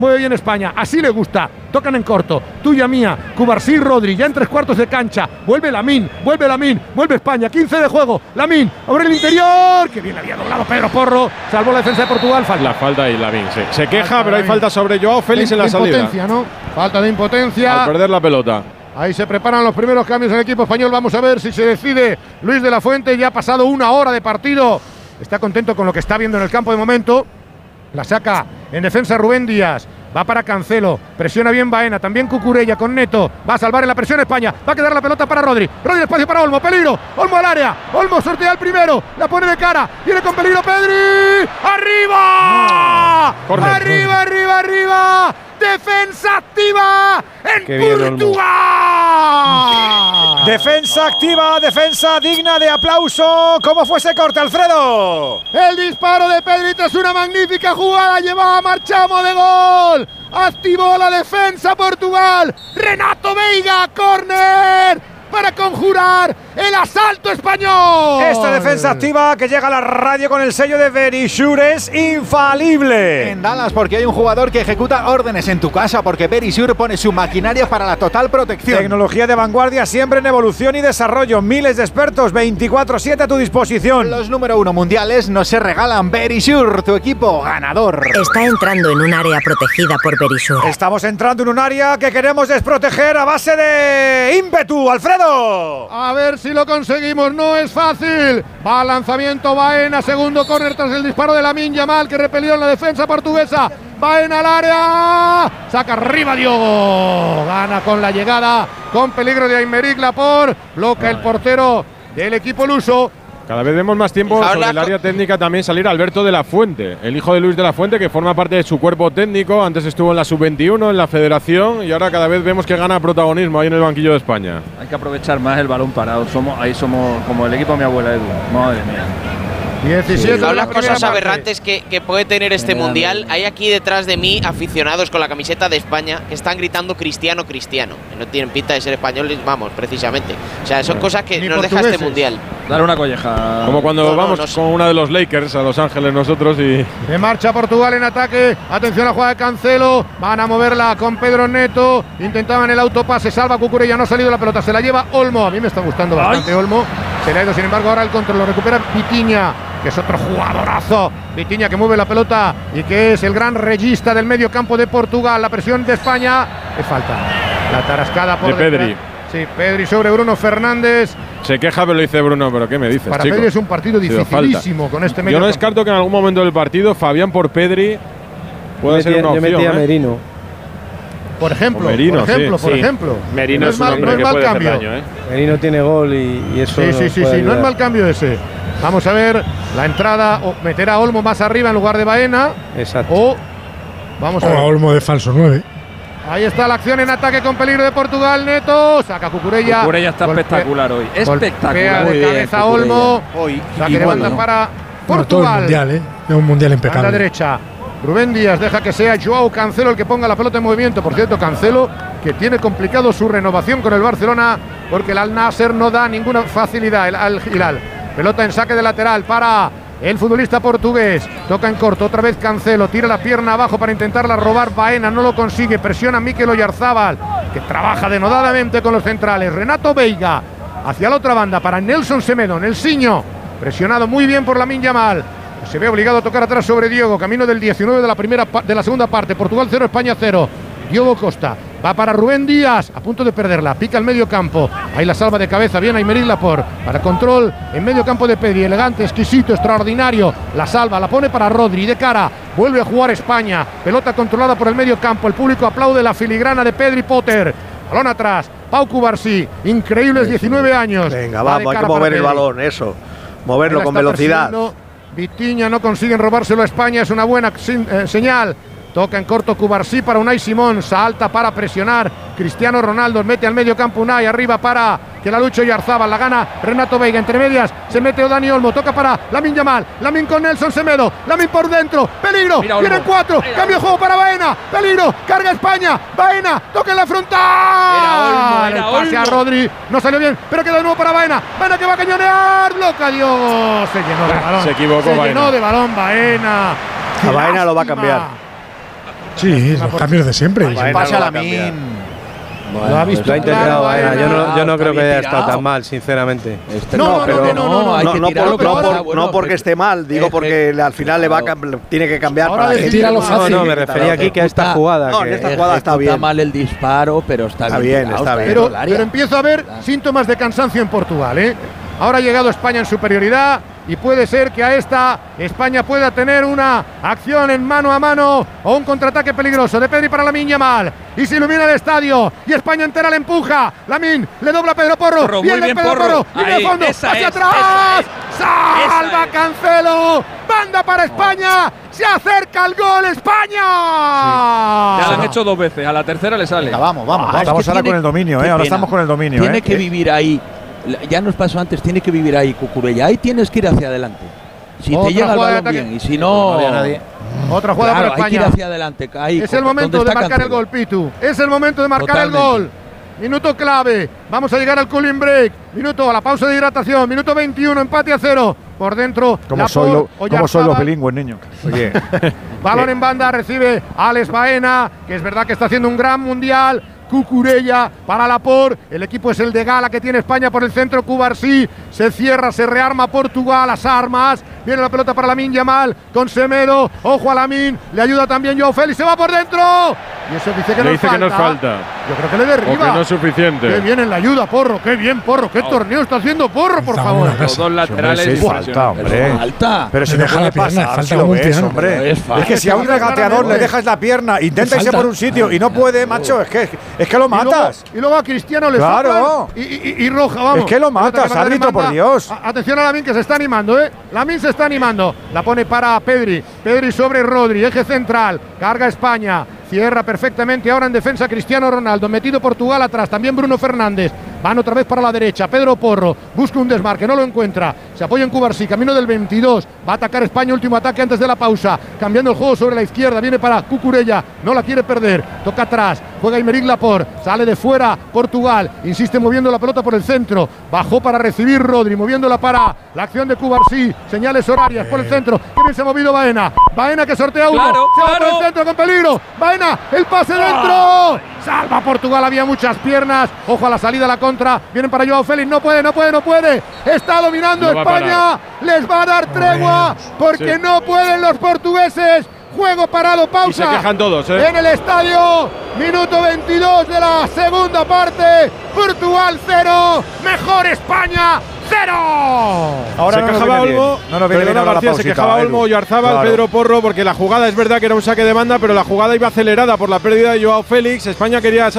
Mueve bien España, así le gusta. Tocan en corto, tuya mía, Cubarsí, Rodri, ya en 3/4 de cancha. Vuelve Lamine, vuelve España, 15 de juego. Lamine, abre el interior. Que bien le había doblado Pedro Porro. Salvó la defensa de Portugal. La falta y Lamine, sí. Se queja, pero hay falta sobre Joao Félix en la salida. Impotencia, ¿no? Falta de impotencia. Al perder la pelota. Ahí se preparan los primeros cambios en el equipo español. Vamos a ver si se decide Luis de la Fuente. Ya ha pasado 1 hora de partido. Está contento con lo que está viendo en el campo de momento. La saca en defensa Rubén Díaz. Va para Cancelo. Presiona bien Baena. También Cucurella con Neto. Va a salvar en la presión España. Va a quedar la pelota para Rodri. Rodri espacio para Olmo. Peligro. Olmo al área. Olmo sortea el primero. La pone de cara. Viene con peligro Pedri. ¡Arriba! No. ¡Arriba! Defensa activa en Portugal. Defensa activa, defensa digna de aplauso. ¿Cómo fue ese corte, Alfredo? El disparo de Pedri tras una magnífica jugada. Llevaba Marchamo de gol. Activó la defensa Portugal. Renato Veiga, córner para conjurar el asalto español. Esta defensa activa que llega a la radio con el sello de Verisure es infalible. En Dallas, porque hay un jugador que ejecuta órdenes en tu casa, porque Verisure pone su maquinaria para la total protección. Tecnología de vanguardia siempre en evolución y desarrollo. Miles de expertos 24/7 a tu disposición. Los número 1 mundiales no se regalan. Verisure, tu equipo ganador. Está entrando en un área protegida por Verisure. Estamos entrando en un área que queremos desproteger a base de ímpetu, Alfredo. A ver si lo conseguimos, no es fácil. Va al lanzamiento Baena, segundo córner tras el disparo de Lamine Yamal que repelió en la defensa portuguesa. Baena al área, saca arriba Diogo. Gana con la llegada, con peligro de Aymeric Laporte. Bloquea el portero del equipo luso. Cada vez vemos más tiempo sobre el área técnica también salir Alberto de la Fuente, el hijo de Luis de la Fuente, que forma parte de su cuerpo técnico. Antes estuvo en la sub-21, en la federación, y ahora cada vez vemos que gana protagonismo ahí en el banquillo de España. Hay que aprovechar más el balón parado. Somos como el equipo de mi abuela Edu. Madre mía. 17 Son las cosas aberrantes que puede tener este mundial. Hay aquí detrás de mí aficionados con la camiseta de España que están gritando Cristiano, Cristiano. Que no tienen pinta de ser españoles, vamos, precisamente. O sea, son cosas que nos deja este mundial. Dale una colleja. Como cuando vamos con una de los Lakers a Los Ángeles nosotros y… De marcha Portugal en ataque. Atención a la jugada de Cancelo. Van a moverla con Pedro Neto. Intentaban el autopase. Salva Cucurella. No ha salido la pelota. Se la lleva Olmo. A mí me está gustando bastante Olmo. Se le ha ido, sin embargo, ahora el control. Lo recupera Vitinha, que es otro jugadorazo. Vitinha que mueve la pelota y que es el gran regista del medio campo de Portugal. La presión de España. Es falta. La tarascada por de Pedri. Sí, Pedri sobre Bruno Fernández. Se queja, pero lo dice Bruno, pero ¿qué me dices, Para chico? Pedri es un partido dificilísimo con este medio Yo no campo. descarto que en algún momento del partido Fabián por Pedri pueda ser una opción. Yo metía a Merino. Por ejemplo, Merino, por ejemplo. Merino no es un hombre que puede hacer daño, ¿eh? Merino tiene gol y eso. Sí, no es mal cambio ese. Vamos a ver la entrada, o meter a Olmo más arriba en lugar de Baena. Exacto. O vamos a ver. Olmo de falso 9. Ahí está la acción en ataque con peligro de Portugal. Neto saca Cucurella. Cucurella está espectacular hoy. Espectacular. De cabeza Olmo. Hoy. Saque de banda para Portugal. Todo el mundial, ¿eh? Es un mundial impecable. A la derecha. Rubén Díaz deja que sea Joao Cancelo el que ponga la pelota en movimiento. Por cierto, Cancelo que tiene complicado su renovación con el Barcelona porque el Al Nasser no da ninguna facilidad al Hilal. Pelota en saque de lateral para el futbolista portugués. Toca en corto, otra vez Cancelo. Tira la pierna abajo para intentarla robar Baena. No lo consigue. Presiona a Mikel Oyarzabal, que trabaja denodadamente con los centrales. Renato Veiga hacia la otra banda para Nelson Semedo. Nelsinho presionado muy bien por Lamine Yamal. Se ve obligado a tocar atrás sobre Diogo. Camino del 19 de la segunda parte. Portugal 0, España 0. Diogo Costa va para Rubén Díaz, a punto de perderla. Pica el medio campo. Ahí la salva de cabeza. Bien Aymeric Laporte. Para control en medio campo de Pedri. Elegante, exquisito, extraordinario. La salva, la pone para Rodri. De cara. Vuelve a jugar España. Pelota controlada por el medio campo. El público aplaude la filigrana de Pedri Potter. Balón atrás. Pau Cubarsí. Increíbles 19 años. Venga, vamos, hay que mover el balón, eso. Moverlo con velocidad. Vitinha no consiguen robárselo a España, es una buena señal. Toca en corto Cubarsí para Unai Simón, salta para presionar Cristiano Ronaldo, mete al medio campo Unai, arriba para que la lucha Oyarzabal, la gana Renato Veiga, entre medias se mete Dani Olmo, toca para Lamine Yamal, Lamine con Nelson Semedo, Lamine por dentro, peligro, vienen 4, cambio de juego para Baena, peligro, carga España, Baena, toca en la frontal, el pase a Rodri, no salió bien, pero queda de nuevo para Baena, Baena que va a cañonear, loca Dios, se llenó de balón, se equivocó se Baena. llenó de balón Baena. A Baena lo va a cambiar. Sí, los cambios de siempre. Pasa la Min. Bueno, lo ha visto. Lo ha intentado Baena. Yo no creo que haya estado tan mal, sinceramente. No, porque esté mal, digo porque al final le va a tiene que cambiar. Ahora para tira lo fácil. No, me refería aquí que a esta jugada. No, en esta jugada está bien. Está mal el disparo, pero está bien. Pero empieza a haber síntomas de cansancio en Portugal, ¿eh? Ahora ha llegado España en superioridad y puede ser que a esta España pueda tener una acción en mano a mano o un contraataque peligroso de Pedri para Lamine Yamal. Y se ilumina el estadio y España entera le empuja. Lamine le dobla a Pedro Porro. Bien Pedro Porro. Y de fondo, hacia atrás. ¡Salva Cancelo! ¡Banda para España! ¡Se acerca el gol España! Ya lo han hecho 2 veces, a la tercera le sale. Vamos. Estamos ahora con el dominio, ahora estamos con el dominio. Tiene que vivir ahí. Ya nos pasó antes, tiene que vivir ahí, Cucurella. Ahí tienes que ir hacia adelante. Si te llega el balón bien y si no había nadie. Otra jugada para España. Hay que ir hacia adelante. Ahí, es el momento de marcar el gol, Pitu. Es el momento de marcar el gol. Minuto clave. Vamos a llegar al cooling break. Minuto a la pausa de hidratación. Minuto 21, empate a 0. Por dentro. ¿Cómo soy los bilingües, niño? Oye. Balón en banda, recibe Alex Baena, que es verdad que está haciendo un gran mundial. Cucurella para Laporte, el equipo es el de gala que tiene España por el centro. Cubarsí se cierra, se rearma Portugal, las armas, viene la pelota para Lamine Yamal con Semedo, ojo a Lamine, le ayuda también Joao Félix, se va por dentro y eso dice que nos falta. Yo creo que le derriba. O que no es suficiente. Qué bien en la ayuda, Porro, qué bien, Porro, qué torneo está haciendo Porro, por favor. Los dos laterales. Falta. Pero si no puede pasar, si lo ves, hombre. Es que si a un regateador le dejas la pierna, intenta irse por un sitio y no puede, macho, es que lo matas. Y luego a Cristiano le claro. Y roja, vamos. Es que lo matas, árbitro, por Dios. Atención a Lamine que se está animando, Lamine se está animando. La pone para Pedri. Pedri sobre Rodri, eje central. Carga España. Cierra perfectamente ahora en defensa Cristiano Ronaldo. Metido Portugal atrás. También Bruno Fernández. Van otra vez para la derecha. Pedro Porro busca un desmarque. No lo encuentra. Se apoya en Cubarsí. Camino del 22. Va a atacar España. Último ataque antes de la pausa. Cambiando el juego sobre la izquierda. Viene para Cucurella. No la quiere perder. Toca atrás. Juega Aymeric Laporte. Sale de fuera Portugal. Insiste moviendo la pelota por el centro. Bajó para recibir Rodri. Moviéndola para la acción de Cubarsí. Señales horarias por el centro. Qué bien se ha movido Baena. Baena que sortea uno. Se va por el centro con peligro. Baena. El pase dentro. Salva Portugal. Había muchas piernas. Ojo a la salida a la contra. Vienen para Joao Félix. No puede. Está dominando España. Les va a dar tregua porque no pueden los portugueses. Juego parado, pausa. Y se quejan todos, en el estadio. Minuto 22 de la segunda parte. Portugal 0. Mejor España 0. Ahora se quejaba Olmo. García, se quejaba Olmo y Oyarzábal, Pedro Porro, porque la jugada es verdad que era un saque de banda, pero la jugada iba acelerada por la pérdida de Joao Félix. España quería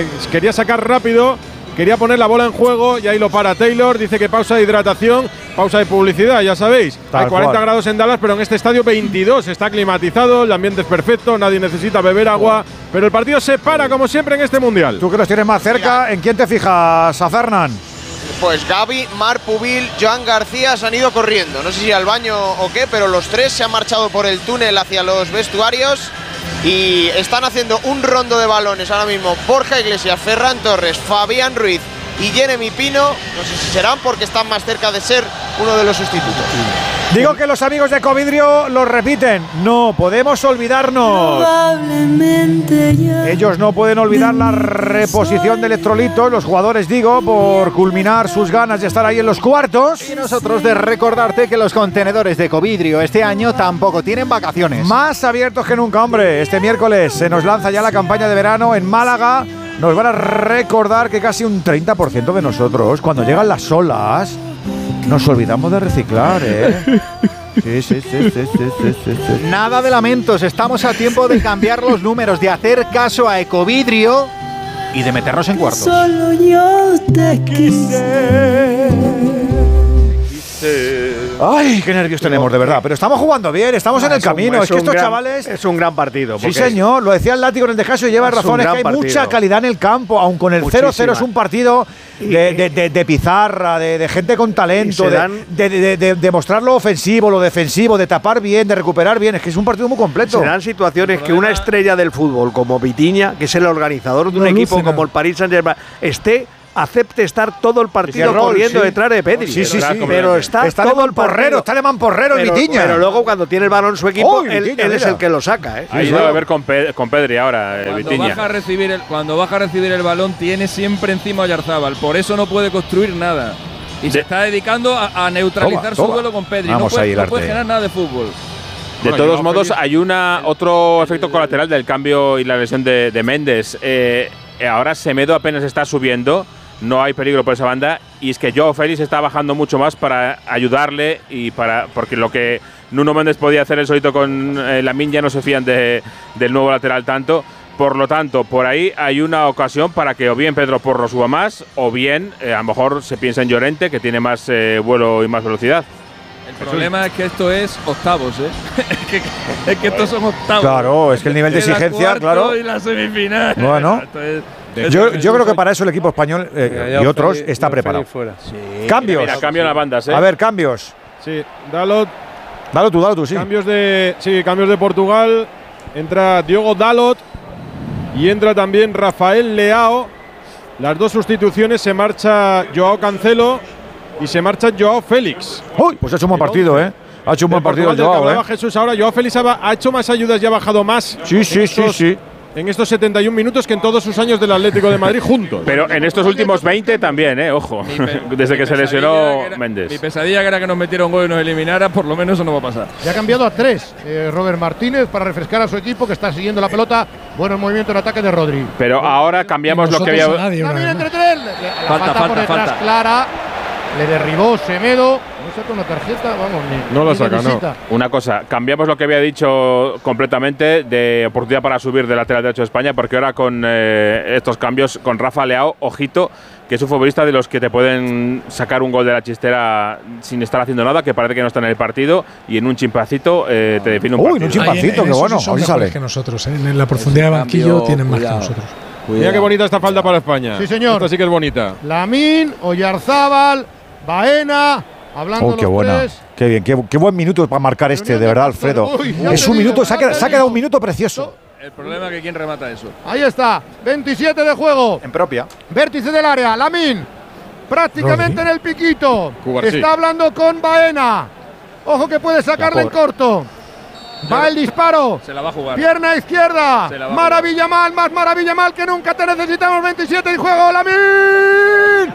sacar rápido. Quería poner la bola en juego y ahí lo para Taylor. Dice que pausa de hidratación, pausa de publicidad, ya sabéis. Hay 40 grados en Dallas, pero en este estadio 22. Está climatizado, el ambiente es perfecto, nadie necesita beber agua. Pero el partido se para como siempre en este mundial. Tú que los tienes más cerca, ¿en quién te fijas, a Fernán? Pues Gavi, Marc Pubil, Joan García se han ido corriendo. No sé si al baño o qué, pero los tres se han marchado por el túnel hacia los vestuarios. Y están haciendo un rondo de balones ahora mismo Borja Iglesias, Ferran Torres, Fabián Ruiz y Jeremy Pino. No sé si serán porque están más cerca de ser uno de los sustitutos. Digo que los amigos de Covidrio lo repiten. No podemos olvidarnos. Ellos no pueden olvidar la reposición de electrolitos, los jugadores, digo, por culminar sus ganas de estar ahí en los cuartos. Y nosotros de recordarte que los contenedores de Covidrio este año tampoco tienen vacaciones. Más abiertos que nunca, hombre. Este miércoles se nos lanza ya la campaña de verano en Málaga. Nos van a recordar que casi un 30% de nosotros, cuando llegan las olas, nos olvidamos de reciclar, Sí. Nada de lamentos, estamos a tiempo de cambiar los números, de hacer caso a Ecovidrio y de meternos en cuartos. Solo yo te quise. Ay, qué nervios tenemos, de verdad. Pero estamos jugando bien, estamos en el camino. Es que estos chavales… Es un gran partido. Sí, señor, lo decía el Látigo en el descanso y lleva razón. Es que hay mucha calidad en el campo, aun con el 0-0 es un partido de pizarra, de gente con talento, de mostrar lo ofensivo, lo defensivo, de tapar bien, de recuperar bien. Es que es un partido muy completo. Serán situaciones que una estrella del fútbol como Vitinha, que es el organizador de un equipo como el Paris Saint-Germain, esté acepte estar todo el partido corriendo detrás de Pedri. Sí, pero está todo el porrero, está de manporrero el Vitiña. Pero luego cuando tiene el balón su equipo, él es el que lo saca. Ahí debe ver con Pedri ahora, Vitiña. Cuando baja a recibir el balón, tiene siempre encima a Oyarzábal. Por eso no puede construir nada. Y se está dedicando a neutralizar su duelo con Pedri. No puede generar nada de fútbol. De todos modos, hay otro efecto colateral del cambio y la lesión de Méndez. Ahora Semedo apenas está subiendo, no hay peligro por esa banda, y es que Joao Félix está bajando mucho más para ayudarle porque lo que Nuno Méndez podía hacer él solito con Lamine ya no se fían del nuevo lateral tanto. Por lo tanto, por ahí hay una ocasión para que o bien Pedro Porro suba más, o bien a lo mejor se piensa en Llorente, que tiene más vuelo y más velocidad. El problema es que esto es octavos, es que estos son octavos. Claro, es que el nivel de exigencia, claro. Y la semifinal. Bueno, yo creo que para eso el equipo español y otros está preparado. Sí. Cambios. Mira, cambio en las bandas, A ver, cambios. Sí, Dalot. Dalo tú, sí. Cambios de Portugal. Entra Diogo Dalot y entra también Rafael Leao. Las dos sustituciones, se marcha Joao Cancelo y se marcha Joao Félix. Uy, pues ha hecho un buen partido, Ha hecho un buen partido el Joao, Jesús ahora. Joao Félix ha hecho más ayudas y ha bajado más. Sí. En estos 71 minutos que en todos sus años del Atlético de Madrid juntos. Pero en estos últimos 20 también, ojo. Desde que se lesionó Méndez. Mi pesadilla que era que nos metieron gol y nos eliminara, por lo menos eso no va a pasar. Ya ha cambiado a 3 Robert Martínez para refrescar a su equipo que está siguiendo la pelota. Bueno, el movimiento en ataque de Rodri. Pero ahora cambiamos lo que había. También entre 3. Falta. Clara. Le derribó Semedo. No saca una tarjeta, vamos, no la saca, no. Una cosa, cambiamos lo que había dicho completamente de oportunidad para subir del lateral derecho de España, porque ahora con estos cambios, con Rafa Leao, ojito, que es un futbolista de los que te pueden sacar un gol de la chistera sin estar haciendo nada, que parece que no está en el partido, y en un chimpacito te define un partido. Uy, un chimpacito, qué bueno. Son mejores que nosotros, En la profundidad de banquillo tienen más que nosotros. Mira qué bonita esta falta para España. Sí, señor. Esta sí que es bonita. Lamine, Oyarzábal, Baena, hablando qué buena. Tres. Qué bien, qué buen minuto para marcar de verdad, Alfredo. Es un minuto, se ha quedado un minuto precioso. El problema es que quién remata eso. Ahí está, 27 de juego. En propia. Vértice del área, Lamine, prácticamente en el piquito. Está hablando con Baena. Ojo que puede sacarle en corto. Va el disparo. Se la va a jugar. Pierna izquierda. Maravilla mal, más maravilla mal que nunca. Te necesitamos 27 de juego. ¡Lamine!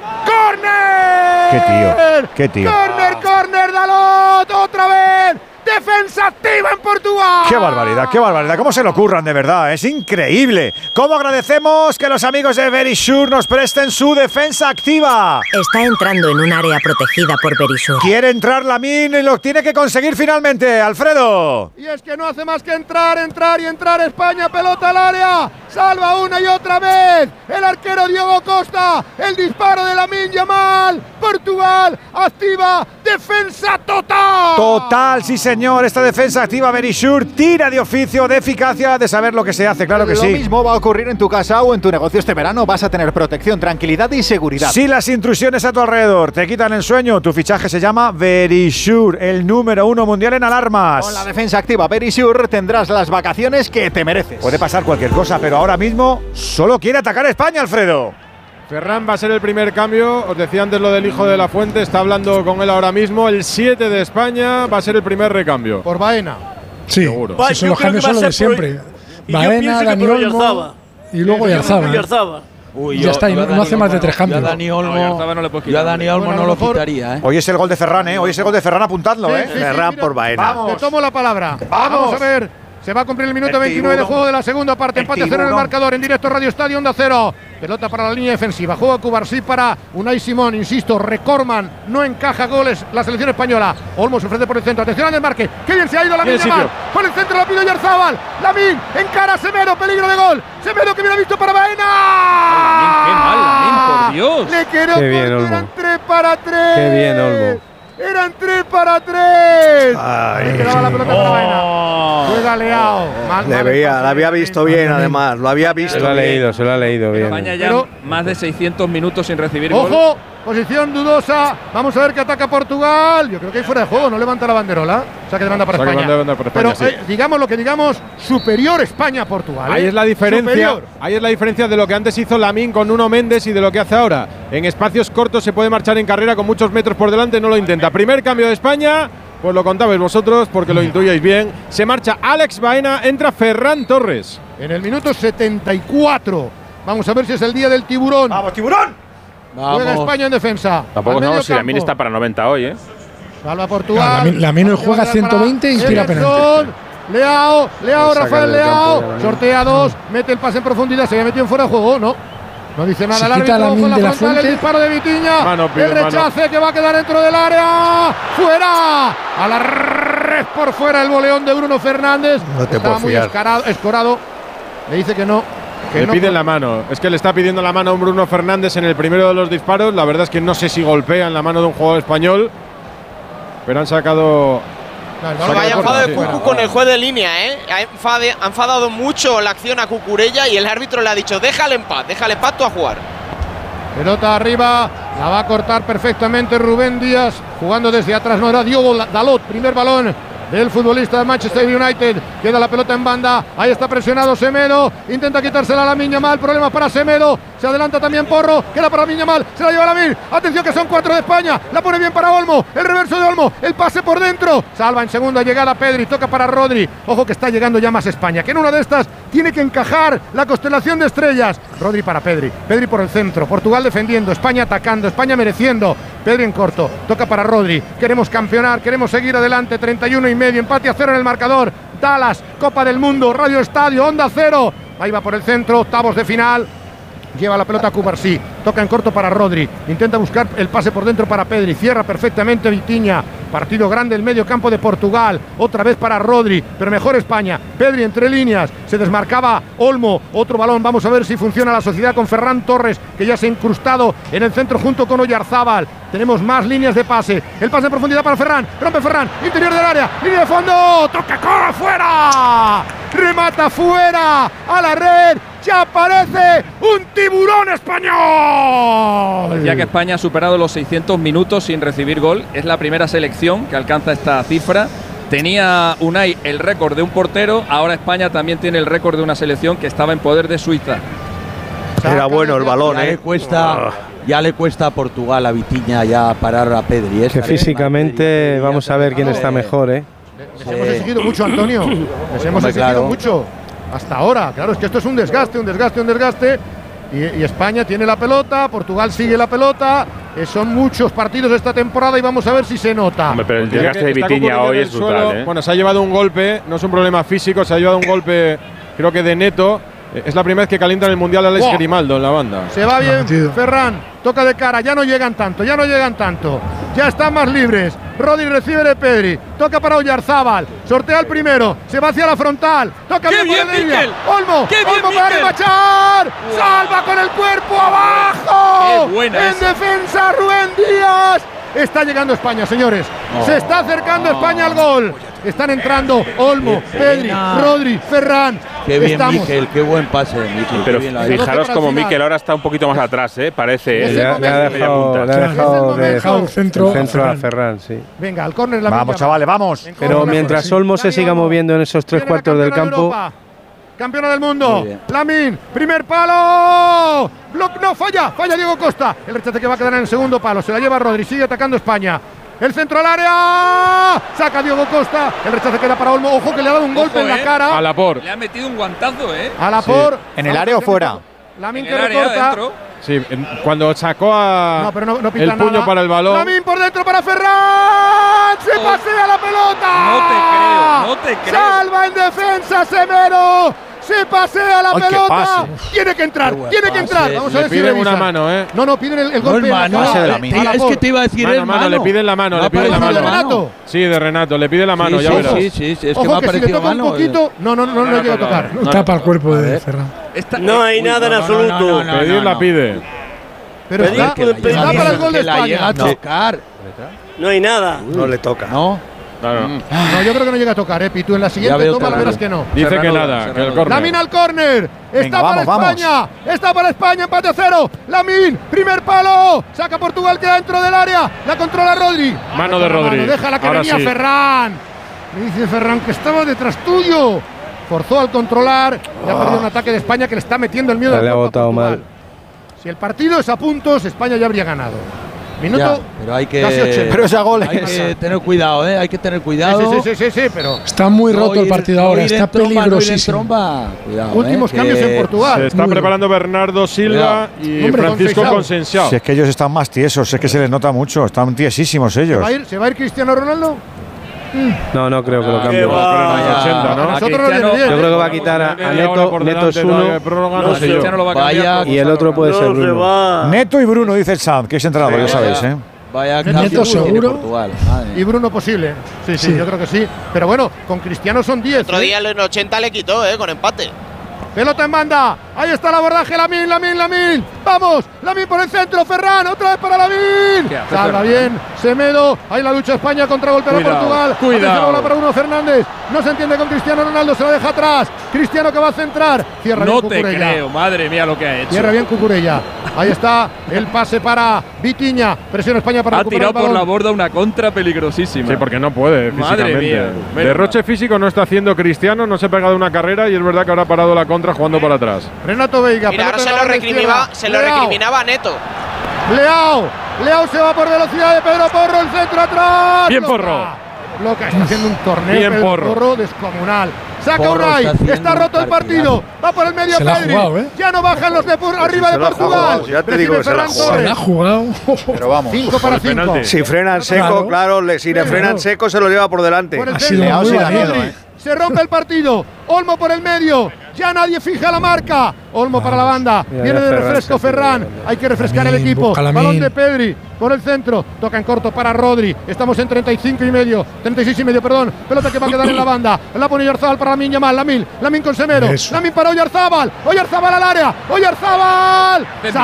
¡Corner! ¡Qué tío! ¡Corner, Dalot! ¡Otra vez! ¡Defensa activa en Portugal! ¡Qué barbaridad! ¿Cómo se lo ocurran, de verdad? Es increíble. ¿Cómo agradecemos que los amigos de Verisure nos presten su defensa activa? Está entrando en un área protegida por Verisure. Quiere entrar Lamine y lo tiene que conseguir finalmente, Alfredo. Y es que no hace más que entrar España, pelota al área. Salva una y otra vez. El arquero Diogo Costa. El disparo de Lamine Yamal. Portugal activa. Defensa total. Total, sí señor. Esta defensa activa Verisure tira de oficio, de eficacia, de saber lo que se hace, claro que sí. Lo mismo va a ocurrir en tu casa o en tu negocio este verano. Vas a tener protección, tranquilidad y seguridad. Si las intrusiones a tu alrededor te quitan el sueño, tu fichaje se llama Verisure, el número 1 mundial en alarmas. Con la defensa activa Verisure tendrás las vacaciones que te mereces. Puede pasar cualquier cosa, pero ahora mismo solo quiere atacar a España, Alfredo. Ferran va a ser el primer cambio. Os decía antes lo del hijo de la Fuente. Está hablando con él ahora mismo. El 7 de España va a ser el primer recambio. Por Baena. Sí, seguro. Si son los cambios son los de siempre. Baena, Dani Olmo y luego Oyarzábal. Ya está, y no hace más de 3 cambios. Yo a Dani Olmo no lo quitaría. Hoy es el gol de Ferran, Hoy es el gol de Ferran apuntadlo, Ferran por Baena. Te tomo la palabra. Vamos a ver. Se va a cumplir el minuto 29 de juego de la segunda parte. Empate 0 en el marcador. En directo Radio Estadio Onda Cero. Pelota para la línea defensiva. Juega Cubarsí para Unai Simón. Insisto, Recorman. No encaja goles la selección española. Olmo se ofrece por el centro. Atención al desmarque. Qué bien se ha ido Lamine Yamal. Por el centro la pide Oyarzábal. Lamine encara a Semedo. Peligro de gol. Semedo que viene visto para Baena. Qué mal, Lamine, por Dios. Le quedó Qué bien, Olmo. Eran 3 para 3. Qué bien, Olmo. Eran 3 para 3. Le quedaba la pelota para Baena. Juega Leao. La había visto bien, además. Lo había visto. Se lo ha leído bien. España ya más de 600 minutos sin recibir gol. posición dudosa. Vamos a ver qué ataca Portugal. Yo creo que hay fuera de juego, no levanta la banderola. Saque de banda para España. Pero sí, digamos lo que digamos, superior España a Portugal. Ahí es la diferencia. Ahí es la diferencia de lo que antes hizo Lamine con Nuno Méndez y de lo que hace ahora. En espacios cortos se puede marchar en carrera con muchos metros por delante, no lo intenta. Primer cambio de España. Pues lo contabais vosotros porque lo intuíais bien. Se marcha Alex Baena, entra Ferran Torres. En el minuto 74. Vamos a ver si es el día del tiburón. ¡Vamos, tiburón! Juega España en defensa. Tampoco sabemos si Lamine está para 90 hoy, ¿eh? Salva Portugal. Lamine juega 120 y tira penalti. Leao, Rafael Leao. Sortea 2, mete el pase en profundidad. Se había metido en fuera de juego, no. No dice nada el árbitro. Con la frontal, el disparo de Vitinha. El rechace que va a quedar dentro del área. ¡Fuera! A la red por fuera el boleón de Bruno Fernández. No te Estaba muy escorado. Le dice que no. Le piden la mano. Es que le está pidiendo la mano a Bruno Fernández en el primero de los disparos. La verdad es que no sé si golpean la mano de un jugador español. Pero han sacado. Vaya enfado de Cucu con el juez de línea, ¿eh? Ha enfadado mucho la acción a Cucurella y el árbitro le ha dicho: déjale en paz tú a jugar. Pelota arriba, la va a cortar perfectamente Rubén Díaz, jugando desde atrás. No era Diogo Dalot, primer balón del futbolista de Manchester United. Queda la pelota en banda, ahí está presionado Semedo, intenta quitársela a Lamine Yamal, problemas para Semedo, se adelanta también Porro, queda para Lamine Yamal, se la lleva Lamine, atención que son 4 de España, la pone bien para Olmo, el reverso de Olmo, el pase por dentro, salva en segunda llegada Pedri, toca para Rodri, ojo que está llegando ya más España, que en una de estas tiene que encajar la constelación de estrellas. Rodri para Pedri, Pedri por el centro, Portugal defendiendo, España atacando, España mereciendo. Pedri en corto, toca para Rodri, queremos campeonar, queremos seguir adelante, 31,5, empate a 0 en el marcador. Dallas, Copa del Mundo, Radio Estadio, Onda Cero. Ahí va por el centro, octavos de final. Lleva la pelota a Cubarsí, toca en corto para Rodri, intenta buscar el pase por dentro para Pedri, cierra perfectamente Vitinha. Partido grande el medio campo de Portugal, otra vez para Rodri, pero mejor España. Pedri entre líneas, se desmarcaba Olmo, otro balón, vamos a ver si funciona la sociedad con Ferran Torres, que ya se ha incrustado en el centro junto con Oyarzábal. Tenemos más líneas de pase, el pase en profundidad para Ferran, rompe Ferran, interior del área, línea de fondo, toca, corre fuera, remata fuera, a la red. Ya aparece un tiburón español. Decía que España ha superado los 600 minutos sin recibir gol. Es la primera selección que alcanza esta cifra. Tenía Unai el récord de un portero. Ahora España también tiene el récord de una selección que estaba en poder de Suiza. Era bueno el balón, Ya le cuesta a Portugal, a Vitinha, ya parar a Pedri. Que físicamente vamos a ver quién está mejor, Les hemos exigido mucho, Antonio. Les hemos exigido mucho. Hasta ahora, claro, es que esto es un desgaste. Y España tiene la pelota, Portugal sigue la pelota. Son muchos partidos esta temporada y vamos a ver si se nota. Hombre, pero el desgaste de Vitinha hoy es brutal, Bueno, se ha llevado un golpe, no es un problema físico, se ha llevado un golpe, creo que de Neto. Es la primera vez que calienta en el Mundial Alex Grimaldo en la banda. Se va bien, Ferran, toca de cara, ya no llegan tanto. Ya están más libres. Rodri recibe de Pedri, toca para Oyarzábal, sortea el primero, se va hacia la frontal, toca bien por el línea. Olmo para remachar, salva con el cuerpo abajo. En defensa Rubén Díaz. Está llegando España, señores. Se está acercando España al gol. Están entrando Olmo, Pedri, Rodri, Ferran. Qué bien, Mikel, qué buen pase, Mikel. Pero fijaros como Mikel ahora está un poquito más atrás, parece. Le ha dejado centro a Ferran, sí. Venga, al córner. Vamos, chavales, vamos. Pero mientras Olmo se siga moviendo en esos 3/4 del campo. Campeona del mundo, Lamine, primer palo. No, falla Diego Costa. El rechace que va a quedar en el segundo palo. Se la lleva Rodri, sigue atacando España. El centro al área. Saca Diego Costa. El rechace queda para Olmo. Ojo que le ha dado un golpe en la cara. A Laporte. Le ha metido un guantazo, A Laporte. ¿En el área o fuera? Lamine que recorta. Sí, cuando sacó no el puño nada. Para el balón. Lamine por dentro para Ferran. Se pasea la pelota. No te creo. Salva en defensa Semedo. Se pasea la pelota. Tiene que entrar. Vamos a ver si piden una mano, No, piden el golpe. Es que te iba a decir mano. Le piden la mano. ¿De Renato? Sí, de Renato. Le pide la mano, ya verás. Sí, es que me ha parecido mano. Un poquito, no llega a tocar. Tapa el cuerpo de Ferran. No hay nada en absoluto. Pedir la pide. Pero está para el gol de España. La llega a tocar. No hay nada. No le toca. No. Claro. No, yo creo que no llega a tocar, Pitu. En la siguiente toma la verás que no. Dice Fernando, que nada, que el córner. Lamine al córner. Está para España. Está para España, empate a 0. Lamine, primer palo. Saca Portugal, queda dentro del área. La controla Rodri. Mano de Rodri. Deja la que venía Ferran. Me dice Ferran que estaba detrás tuyo. Forzó al controlar. Le ha perdido un ataque de España que le está metiendo el miedo. Le ha botado mal. Si el partido es a puntos, España ya habría ganado. Minuto ya, pero hay que, casi 80. Pero esa goles. Hay que tener cuidado, hay que tener cuidado. Sí, pero está muy roto el partido ahora, está peligrosísimo. Cuidado, últimos cambios en Portugal. Se está preparando Bernardo Silva y Francisco Conceição. Si es que ellos están más tiesos, es que se les nota mucho, están tiesísimos ellos. ¿Se va a ir Cristiano Ronaldo? No creo que lo cambie. ¿no? Yo creo que va a quitar a Neto. Neto es uno. Y el otro puede ser Bruno. Neto y Bruno, dice el Sanz, que es entrenador, ya sabéis, ¿eh? Vaya Neto seguro. Y Bruno posible. Sí, yo creo que sí. Pero bueno, con Cristiano son 10. Otro día en 80 le quitó, con empate. Pelota en banda. Ahí está el abordaje. Lamine. Vamos. Lamine por el centro. Ferran. Otra vez para Lamine. Salva bien. Semedo. Ahí la lucha España contra golpe de Portugal. Cuidado. Bola para Bruno Fernández. No se entiende con Cristiano Ronaldo. Se la deja atrás. Cristiano que va a centrar. Cierra bien Cucurella. No te creo. Madre mía lo que ha hecho. Cierra bien Cucurella. Ahí está el pase para Vitinha. Presiona España para recuperar el balón. Ha tirado por la borda una contra peligrosísima. Sí, porque no puede Madre físicamente. Mía. Derroche físico no está haciendo Cristiano. No se ha pegado una carrera y es verdad que ahora ha parado la contra jugando para atrás. Renato Veiga. Mira, ahora se lo recriminaba a Neto. Leao se va por velocidad de Pedro Porro, el centro atrás. Bien Porro. Loca, está haciendo un torneo. Bien Porro descomunal. Saca Unai, está roto el partido. Va por el medio Pedri. Ya no bajan los de arriba de Portugal. Ya te digo que se la ha jugado. Pero vamos. 5 para 5. Si frenan seco, claro, si le frenan seco se lo lleva por delante. Se rompe el partido. Olmo por el medio. Ya nadie fija la marca. Olmo para la banda. Viene de refresco Ferran. Hay que refrescar el equipo. Balón de Pedri por el centro. Toca en corto para Rodri. Estamos en 36 y medio, perdón. Pelota que va a quedar en la banda. La pone Oyarzabal para Lamine Yamal. Lamine con Semedo. Lamine para Oyarzabal. Oyarzabal al área. Oyarzabal.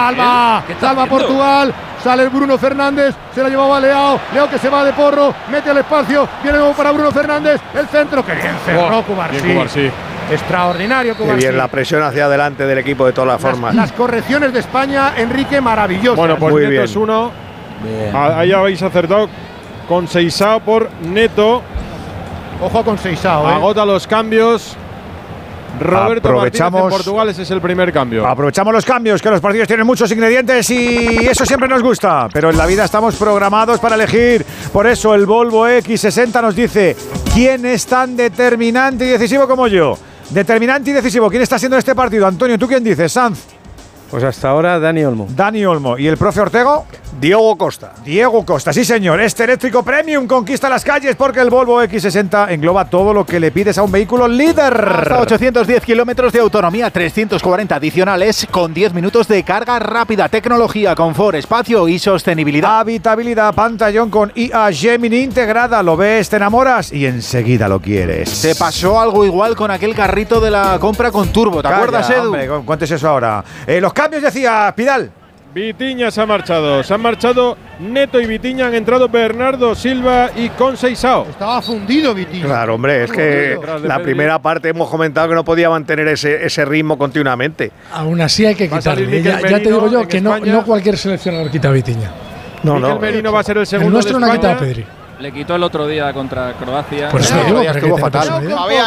Salva Portugal. Sale Bruno Fernández, se la llevaba Leao que se va de Porro, mete al espacio, viene nuevo para Bruno Fernández, el centro, que bien cerró Cubarsí. Extraordinario Cubarsí. Qué bien la presión hacia adelante del equipo de todas las formas. Las correcciones de España, Enrique, maravillosas. Bueno, pues muy Neto bien. Es uno. Ahí habéis acertado con Conceição por Neto. Ojo con Conceição. Agota los cambios. Roberto Martínez en Portugal, ese es el primer cambio. Aprovechamos los cambios, que los partidos tienen muchos ingredientes y eso siempre nos gusta. Pero en la vida estamos programados para elegir. Por eso el Volvo X60 nos dice: ¿quién es tan determinante y decisivo como yo? Determinante y decisivo. ¿Quién está siendo este partido? Antonio, ¿tú quién dices? Sanz. Pues hasta ahora Dani Olmo. Dani Olmo. ¿Y el profe Ortego? Diego Costa. Diego Costa, sí señor. Este eléctrico premium conquista las calles porque el Volvo X60 engloba todo lo que le pides a un vehículo líder. Hasta 810 kilómetros de autonomía, 340 adicionales con 10 minutos de carga rápida, tecnología, confort, espacio y sostenibilidad. Habitabilidad, pantallón con IA Gemini integrada. Lo ves, te enamoras y enseguida lo quieres. Te pasó algo igual con aquel carrito de la compra con turbo, ¿te acuerdas, Edu? Hombre, cuentes eso ahora. Los cambios, decía Pidal. Vitinha se ha marchado Neto y Vitinha, han entrado Bernardo Silva y Conceição. Estaba fundido Vitinha. Claro, hombre, es que la primera parte hemos comentado que no podía mantener ese ritmo continuamente. Aún así hay que quitarle. Ya te digo yo que no cualquier seleccionador quita a Vitinha. Mikel Merino va a ser el segundo. El nuestro de no ha España. quitado a Pedri. Le quitó el otro día contra Croacia. Por eso digo, estuvo fatal.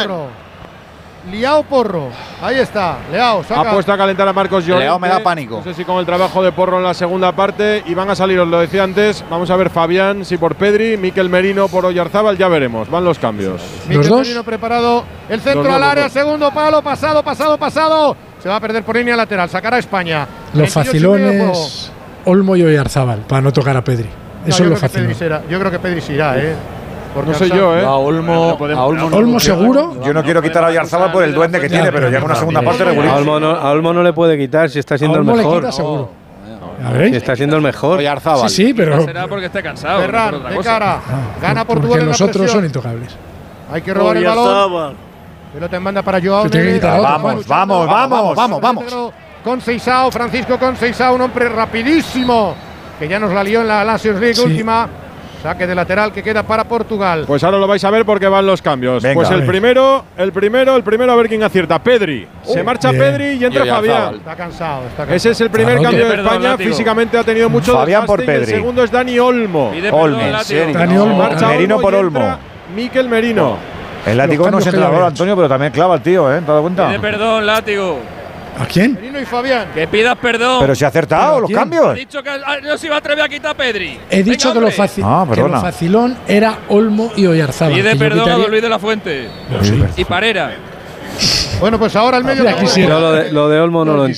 Leao Porro, ahí está, Leao, saca. Ha puesto a calentar a Marcos Llorente. Leao me da pánico. No sé si con el trabajo de Porro en la segunda parte. Y van a salir, os lo decía antes, vamos a ver Fabián, si por Pedri, Mikel Merino por Oyarzabal, ya veremos, van los cambios. Mikel Merino preparado, el centro al área, segundo palo, pasado. Se va a perder por línea lateral, sacará España. Los facilones, Olmo y Oyarzabal, para no tocar a Pedri. Eso es lo fácil. Yo creo que Pedri se irá, No sé yo, A Olmo seguro. Yo no quiero quitar a Oyarzabal por el duende que tiene, pero llega una segunda parte regular. A Olmo no le puede quitar si está siendo el mejor. Le quita seguro. Si está siendo el mejor. Oyarzabal. Sí, pero será porque esté cansado. Ferran, de cara. Gana Portugal porque en la los otros presión. son intocables. Hay que robar el balón. Pelota en banda para Joao. Vamos. Francisco Conceição, un hombre rapidísimo, que ya nos la lió en la Nations League última. Saque de lateral que queda para Portugal. Pues ahora lo vais a ver porque van los cambios. Venga, pues el primero, a ver quién acierta. Pedri. Se marcha bien. Pedri y entra Fabián. Está cansado, está cansado. Ese es el primer cambio de España. Físicamente ha tenido mucho Fabián por desgaste. Y Pedri. el segundo es Dani Olmo. Olmo. Dani Olmo. Marcha Merino Olmo por y Olmo. entra Mikel Merino. El látigo no es entrenador, Antonio, pero también clava el tío, ¿te has dado cuenta? Pide perdón, Látigo. ¿A quién? Merino y Fabián. Que pidas perdón. Pero si ha acertado los Ha cambios. dicho que no se iba a atrever a quitar a Pedri. He dicho que lo, que lo facilón era Olmo y Oyarzábal. Pide perdón a Don Luis de la Fuente. Y Parera. Bueno, pues ahora el medio. Lo de Olmo no lo entiendo.